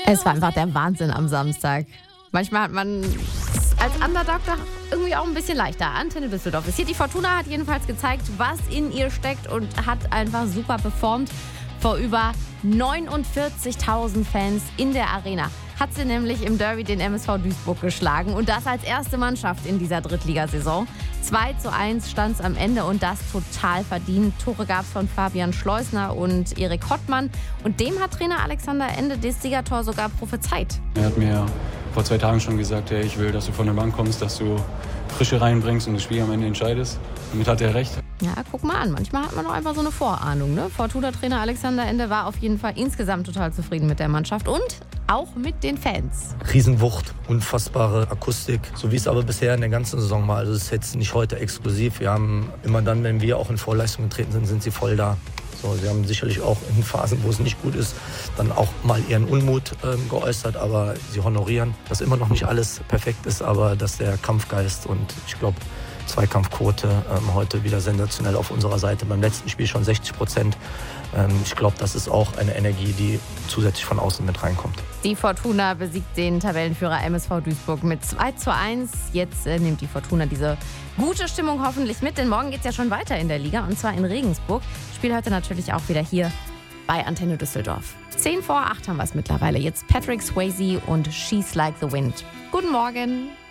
Es war einfach der Wahnsinn am Samstag. Manchmal hat man als Underdog doch irgendwie auch ein bisschen leichter. Antenne Düsseldorf ist hier. Die Fortuna hat jedenfalls gezeigt, was in ihr steckt und hat einfach super performt. Vor über 49.000 Fans in der Arena hat sie nämlich im Derby den MSV Duisburg geschlagen. Und das als erste Mannschaft in dieser Drittligasaison. 2:1 stand es am Ende und das total verdient. Tore gab es von Fabian Schleusner und Erik Hottmann. Und dem hat Trainer Alexander Ende das Siegertor sogar prophezeit. Er hat mir vor 2 Tagen schon gesagt, hey, ich will, dass du von der Bank kommst, dass du Frische reinbringst und das Spiel am Ende entscheidest. Damit hat er recht. Ja, guck mal an. Manchmal hat man auch einfach so eine Vorahnung. Ne? Fortuna-Trainer Alexander Ende war auf jeden Fall insgesamt total zufrieden mit der Mannschaft und auch mit den Fans. Riesenwucht, unfassbare Akustik, so wie es aber bisher in der ganzen Saison war. Also es ist jetzt nicht heute exklusiv. Wir haben immer dann, wenn wir auch in Vorleistung getreten sind, sind sie voll da. So, sie haben sicherlich auch in Phasen, wo es nicht gut ist, dann auch mal ihren Unmut geäußert, aber sie honorieren, dass immer noch nicht alles perfekt ist, aber dass der Kampfgeist und ich glaube, Zweikampfquote heute wieder sensationell auf unserer Seite. Beim letzten Spiel schon 60%. Ich glaube, das ist auch eine Energie, die zusätzlich von außen mit reinkommt. Die Fortuna besiegt den Tabellenführer MSV Duisburg mit 2:1. Jetzt nimmt die Fortuna diese gute Stimmung hoffentlich mit, denn morgen geht es ja schon weiter in der Liga und zwar in Regensburg. Spiel heute natürlich auch wieder hier bei Antenne Düsseldorf. 7:50 haben wir es mittlerweile. Jetzt Patrick Swayze und She's Like the Wind. Guten Morgen.